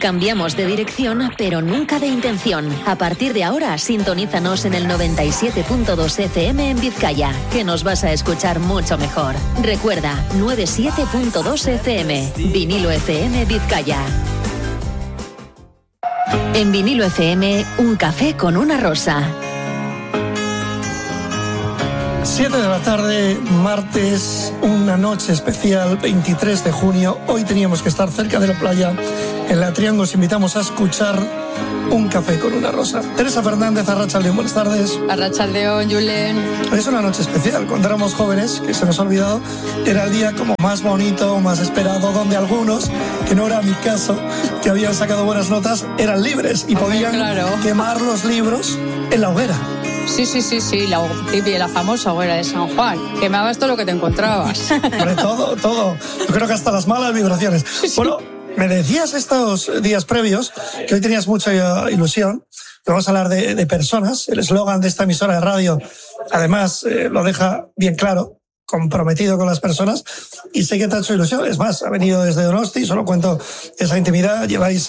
Cambiamos de dirección, pero nunca de intención. A partir de ahora, sintonízanos en el 97.2 FM en Vizcaya, que nos vas a escuchar mucho mejor. Recuerda, 97.2 FM, Vinilo FM Vizcaya. En Vinilo FM, un café con una rosa. 7 de la tarde, martes, una noche especial, 23 de junio. Hoy teníamos que estar cerca de la playa. En la Triángulo os invitamos a escuchar Un café con una rosa. Teresa Fernández, Arratsaldeon, buenas tardes. Arratsaldeon, Julen. Es una noche especial. Cuando éramos jóvenes, que se nos ha olvidado, era el día como más bonito, más esperado, donde algunos, que no era mi caso, que habían sacado buenas notas, eran libres y podían quemar los libros en la hoguera. Sí, la famosa hoguera de San Juan. Quemabas todo lo que te encontrabas. Sobre todo. Yo creo que hasta las malas vibraciones. Bueno, me decías estos días previos que hoy tenías mucha ilusión. Vamos a hablar de personas. El eslogan de esta emisora de radio, además, lo deja bien claro, comprometido con las personas, y sé que te ha hecho ilusión. Es más, ha venido desde Donosti, solo cuento esa intimidad. Lleváis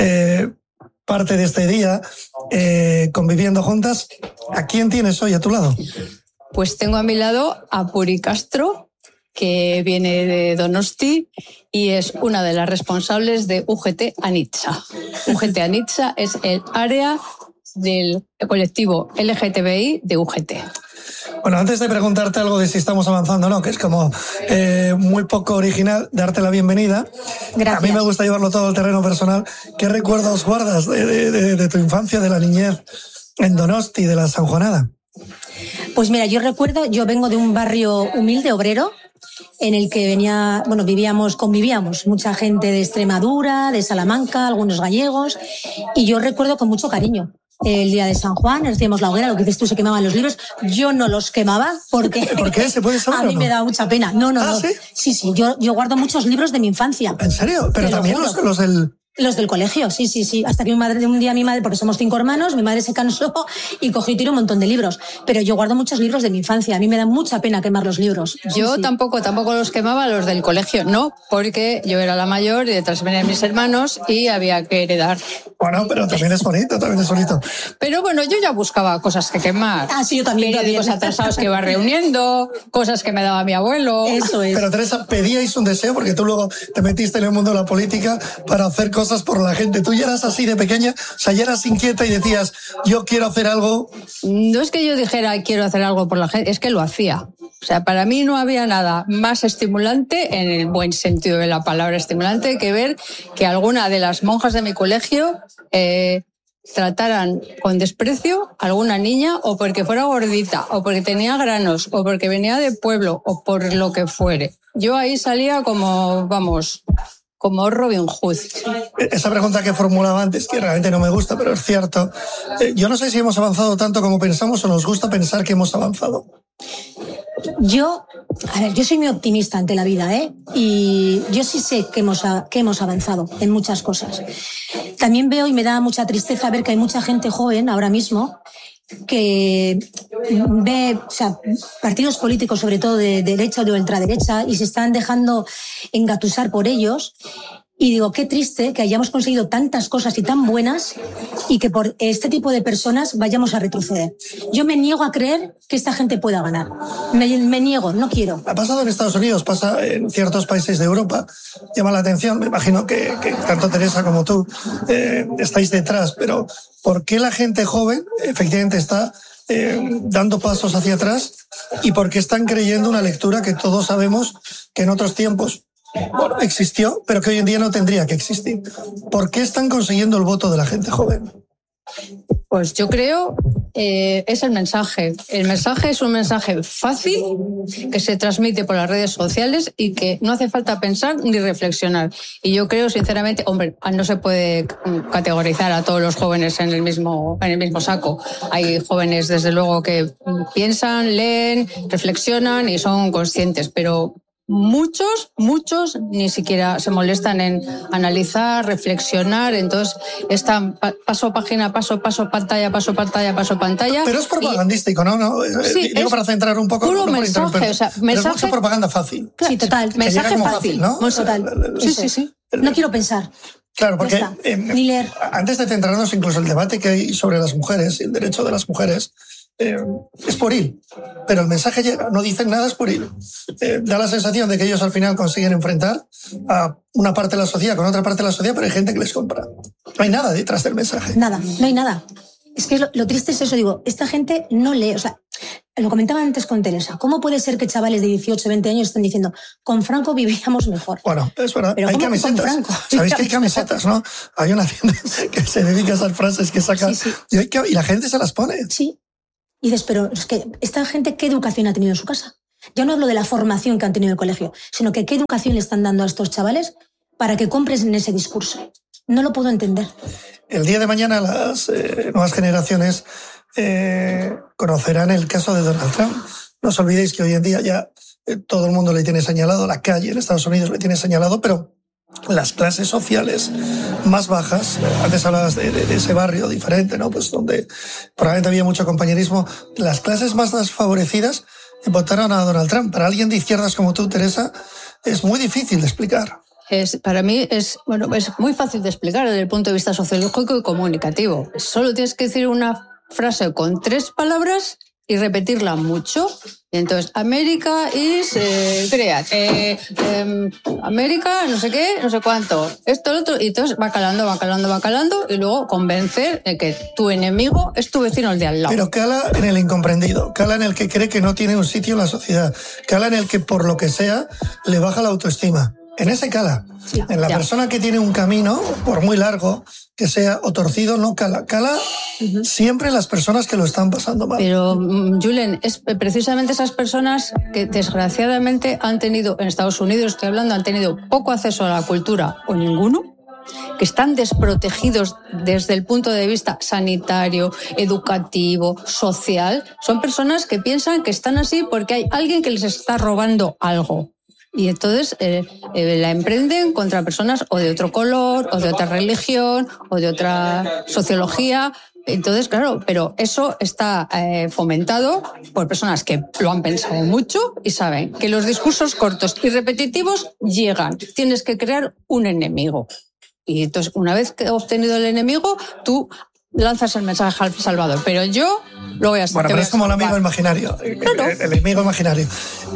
parte de este día conviviendo juntas. ¿A quién tienes hoy a tu lado? Pues tengo a mi lado a Puri Castro, que viene de Donosti y es una de las responsables de UGT Anitza. UGT Anitza es el área del colectivo LGTBI de UGT. Bueno, antes de preguntarte algo de si estamos avanzando o no, que es como muy poco original, darte la bienvenida. Gracias. A mí me gusta llevarlo todo al terreno personal. ¿Qué recuerdos guardas de tu infancia, de la niñez en Donosti, de la sanjuanada? Pues mira, yo vengo de un barrio humilde, obrero, en el que convivíamos mucha gente de Extremadura, de Salamanca, algunos gallegos, y yo recuerdo con mucho cariño. El día de San Juan, hacíamos la hoguera, lo que dices tú, se quemaban los libros. Yo no los quemaba porque... ¿Por qué? ¿Se puede saber? A mí me da mucha pena. No. ¿Sí? Sí, yo guardo muchos libros de mi infancia. ¿En serio? Pero también los del... Los del colegio, sí. Hasta que un día mi madre, porque somos 5 hermanos, mi madre se cansó y cogió y tiró un montón de libros. Pero yo guardo muchos libros de mi infancia. A mí me da mucha pena quemar los libros. Yo tampoco los quemaba, los del colegio, no, porque yo era la mayor y detrás venían mis hermanos y había que heredar. Bueno, pero también es bonito. Pero bueno, yo ya buscaba cosas que quemar. Ah, sí, yo también. Periódicos atrasados que iba reuniendo, cosas que me daba mi abuelo. Eso es. Pero Teresa, pedíais un deseo, porque tú luego te metiste en el mundo de la política para hacer cosas por la gente. Tú ya eras así de pequeña, o sea, ya eras inquieta y decías, yo quiero hacer algo. No es que yo dijera quiero hacer algo por la gente, es que lo hacía. O sea, para mí no había nada más estimulante, en el buen sentido de la palabra estimulante, que ver que alguna de las monjas de mi colegio trataran con desprecio a alguna niña, o porque fuera gordita, o porque tenía granos, o porque venía de pueblo, o por lo que fuere. Yo ahí salía como Robin Hood. Esa pregunta que formulaba antes, que realmente no me gusta, pero es cierto. Yo no sé si hemos avanzado tanto como pensamos o nos gusta pensar que hemos avanzado. Yo soy muy optimista ante la vida, y yo sí sé que hemos avanzado en muchas cosas. También veo y me da mucha tristeza ver que hay mucha gente joven ahora mismo que ve, partidos políticos, sobre todo de derecha o de ultraderecha, y se están dejando engatusar por ellos. Y digo, qué triste que hayamos conseguido tantas cosas y tan buenas y que por este tipo de personas vayamos a retroceder. Yo me niego a creer que esta gente pueda ganar. Me niego, no quiero. Ha pasado en Estados Unidos, pasa en ciertos países de Europa. Llama la atención, me imagino que tanto Teresa como tú estáis detrás, pero ¿por qué la gente joven efectivamente está dando pasos hacia atrás y por qué están creyendo una lectura que todos sabemos que en otros tiempos existió, pero que hoy en día no tendría que existir? ¿Por qué están consiguiendo el voto de la gente joven? Pues yo creo es el mensaje. El mensaje es un mensaje fácil que se transmite por las redes sociales y que no hace falta pensar ni reflexionar. Y yo creo, sinceramente, no se puede categorizar a todos los jóvenes en el mismo saco. Hay jóvenes, desde luego, que piensan, leen, reflexionan y son conscientes, pero muchos ni siquiera se molestan en analizar, reflexionar. Entonces están paso página, paso pantalla. Pero es propagandístico, ¿no? Sí, digo, para centrar un poco. Puro mensaje, mensaje. Es mucha propaganda fácil. Sí, total. Mensaje fácil, ¿no? Total. Sí. No quiero pensar. Claro, porque ni leer. Antes de centrarnos incluso el debate que hay sobre las mujeres, el derecho de las mujeres, es pueril, pero el mensaje llega, no dicen nada, es pueril. Da la sensación de que ellos al final consiguen enfrentar a una parte de la sociedad con otra parte de la sociedad, pero hay gente que les compra. No hay nada detrás del mensaje. Nada, no hay nada. Es que lo triste es eso, digo, esta gente no lee, o sea, lo comentaba antes con Teresa, ¿cómo puede ser que chavales de 18, 20 años estén diciendo, con Franco vivíamos mejor? Bueno, es verdad, pero hay camisetas. ¿Sabéis que hay camisetas, no? Hay una tienda que se dedica a esas frases que sacan y la gente se las pone. Sí. Y dices, pero es que esta gente, ¿qué educación ha tenido en su casa? Yo no hablo de la formación que han tenido en el colegio, sino que qué educación le están dando a estos chavales para que compren ese discurso. No lo puedo entender. El día de mañana las nuevas generaciones conocerán el caso de Donald Trump. No os olvidéis que hoy en día ya todo el mundo le tiene señalado, la calle en Estados Unidos le tiene señalado, pero las clases sociales más bajas, antes hablabas de ese barrio diferente, ¿no? Pues donde probablemente había mucho compañerismo, las clases más desfavorecidas votaron a Donald Trump. Para alguien de izquierdas como tú, Teresa, es muy difícil de explicar. Para mí es muy fácil de explicar desde el punto de vista sociológico y comunicativo. Solo tienes que decir una frase con 3 palabras y repetirla mucho. Y entonces, América is great. América, no sé qué, no sé cuánto. Esto, lo otro. Y entonces va calando. Y luego convencer de que tu enemigo es tu vecino, el de al lado. Pero cala en el incomprendido. Cala en el que cree que no tiene un sitio en la sociedad. Cala en el que, por lo que sea, le baja la autoestima. En ese cala. Sí, en la persona que tiene un camino, por muy largo que sea, o torcido, no cala. Cala siempre en las personas que lo están pasando mal. Pero, Julen, es precisamente esas personas que desgraciadamente han tenido, en Estados Unidos estoy hablando, han tenido poco acceso a la cultura o ninguno, que están desprotegidos desde el punto de vista sanitario, educativo, social. Son personas que piensan que están así porque hay alguien que les está robando algo. Y entonces la emprenden contra personas o de otro color, o de otra religión, o de otra sociología. Entonces, claro, pero eso está fomentado por personas que lo han pensado mucho y saben que los discursos cortos y repetitivos llegan. Tienes que crear un enemigo. Y entonces, una vez que has obtenido el enemigo, tú lanzas el mensaje al Salvador. Pero yo lo voy a hacer. Bueno, pero es como el amigo imaginario. Claro. El enemigo imaginario.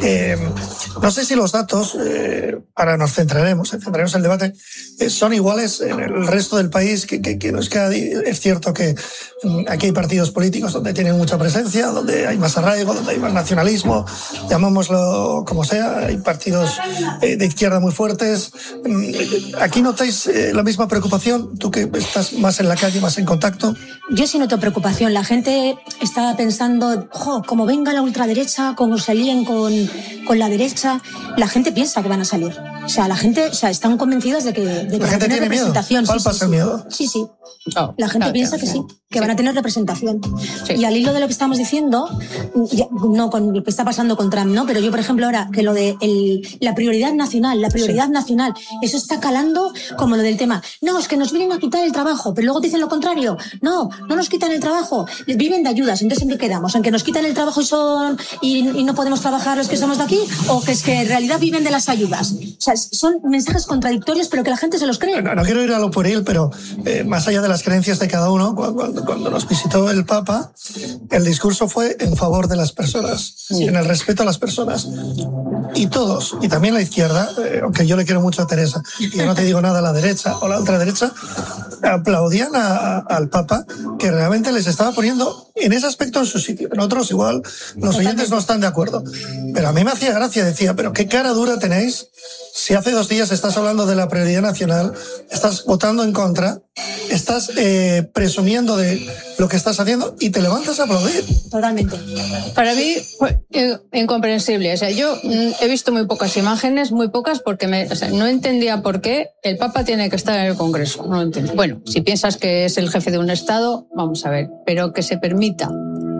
No sé si los datos, ahora nos centraremos el debate, son iguales en el resto del país, que no es que es cierto que aquí hay partidos políticos donde tienen mucha presencia, donde hay más arraigo, donde hay más nacionalismo, llamámoslo como sea, hay partidos de izquierda muy fuertes. ¿Aquí notáis la misma preocupación? Tú que estás más en la calle, más en contacto. Yo sí noto preocupación. La gente estaba pensando, como venga la ultraderecha, como se líen con la derecha, la gente piensa que van a salir. O sea, la gente, están convencidas de que van a tener representación. ¿Cuál pasa el miedo? Sí. La gente piensa que sí, que van a tener representación. Sí. Y al hilo de lo que estamos diciendo, no con lo que está pasando con Trump, ¿no? Pero yo, por ejemplo, ahora, que lo de la prioridad nacional, nacional, eso está calando como lo del tema. No, es que nos vienen a quitar el trabajo, pero luego dicen lo contrario. No nos quitan el trabajo, viven de ayudas. Entonces, ¿en qué quedamos? ¿En que nos quitan el trabajo y no podemos trabajar los que somos de aquí? ¿O que es que en realidad viven de las ayudas? O sea, son mensajes contradictorios, pero que la gente se los cree. No quiero ir a lo pueril, pero más allá de las creencias de cada uno, cuando nos visitó el Papa, el discurso fue en favor de las personas, en el respeto a las personas. Y todos, y también la izquierda, aunque yo le quiero mucho a Teresa, y yo no te digo nada a la derecha o la ultraderecha, aplaudían al Papa, que realmente les estaba poniendo en ese aspecto en su sitio. En otros igual los oyentes no están de acuerdo. Pero a mí me hacía gracia, decía, pero qué cara dura tenéis si hace 2 días estás hablando de la prioridad nacional, estás votando en contra, estás presumiendo de lo que estás haciendo y te levantas a aplaudir. Totalmente. Para mí, incomprensible. O sea, yo he visto muy pocas imágenes, muy pocas, porque no entendía por qué el Papa tiene que estar en el Congreso. No lo entiendo. Bueno, si piensas que es el jefe de un Estado, vamos a ver, pero que se permita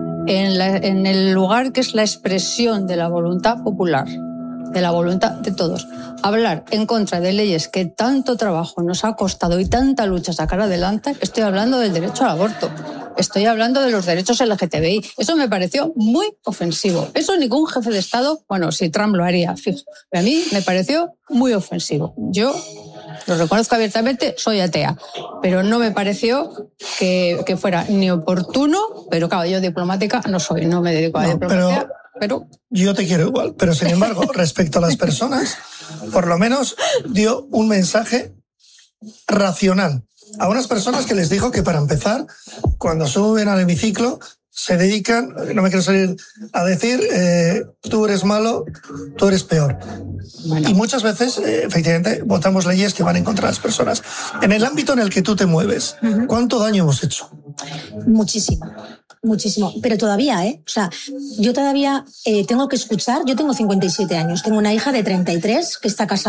en el lugar que es la expresión de la voluntad popular, de la voluntad de todos, hablar en contra de leyes que tanto trabajo nos ha costado y tanta lucha sacar adelante. Estoy hablando del derecho al aborto, estoy hablando de los derechos LGTBI. Eso me pareció muy ofensivo. Eso ningún jefe de Estado, bueno, si Trump lo haría, fijo, pero a mí me pareció muy ofensivo. Yo lo reconozco abiertamente, soy atea. Pero no me pareció que fuera ni oportuno, pero claro, yo diplomática no soy, no me dedico a la diplomacia. Pero yo te quiero igual, pero sin embargo, respecto a las personas, por lo menos dio un mensaje racional a unas personas que les dijo que, para empezar, cuando suben al hemiciclo se dedican, no me quiero salir a decir, tú eres malo, tú eres peor. Bueno. Y muchas veces, efectivamente, votamos leyes que van en contra de las personas. En el ámbito en el que tú te mueves, ¿cuánto daño hemos hecho? Muchísimo, pero todavía, o sea, yo todavía tengo que escuchar. Yo tengo 57 años, tengo una hija de 33 que está casada